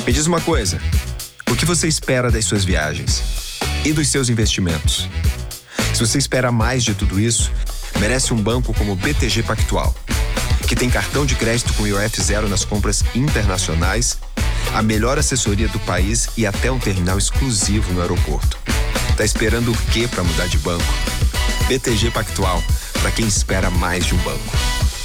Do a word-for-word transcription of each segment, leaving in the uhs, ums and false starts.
Me diz uma coisa, o que você espera das suas viagens e dos seus investimentos? Se você espera mais de tudo isso, merece um banco como o B T G Pactual, que tem cartão de crédito com I O F zero nas compras internacionais, a melhor assessoria do país e até um terminal exclusivo no aeroporto. Tá esperando o quê para mudar de banco? B T G Pactual, para quem espera mais de um banco.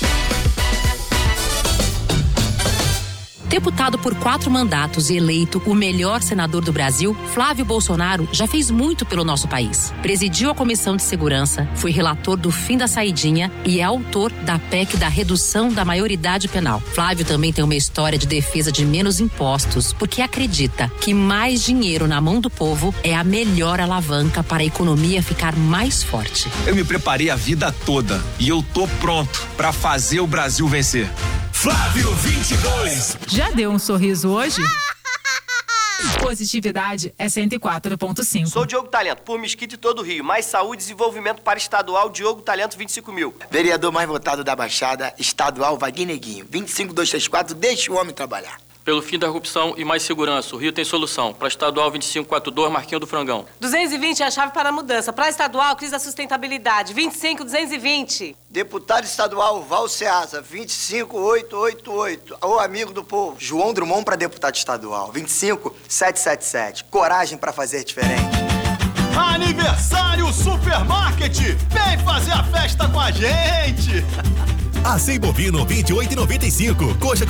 Deputado por quatro mandatos e eleito o melhor senador do Brasil, Flávio Bolsonaro já fez muito pelo nosso país. Presidiu a Comissão de Segurança, foi relator do fim da saidinha e é autor da P E C da redução da maioridade penal. Flávio também tem uma história de defesa de menos impostos, porque acredita que mais dinheiro na mão do povo é a melhor alavanca para a economia ficar mais forte. Eu me preparei a vida toda e eu tô pronto para fazer o Brasil vencer. Flávio vinte e dois. Já deu um sorriso hoje? Positividade é cento e quatro ponto cinco. Sou Diogo Talento, por Mesquita e todo o Rio. Mais saúde e desenvolvimento para estadual, Diogo Talento, vinte e cinco mil. Vereador mais votado da Baixada, estadual, Vaguinho Neguinho, vinte e cinco mil duzentos e trinta e quatro, deixa o homem trabalhar. Pelo fim da corrupção e mais segurança, o Rio tem solução. Para estadual vinte e cinco quarenta e dois, Marquinho do Frangão. duzentos e vinte é a chave para a mudança. Para estadual, crise da sustentabilidade. vinte e cinco, duzentos e vinte. Deputado estadual Val Ceasa, vinte e cinco mil oitocentos e oitenta e oito. O amigo do povo. João Drummond para deputado estadual, vinte e cinco mil setecentos e setenta e sete. Coragem para fazer diferente. Aniversário Supermarket. Vem fazer a festa com a gente. Acém bovino vinte e oito reais e noventa e cinco. Coxa com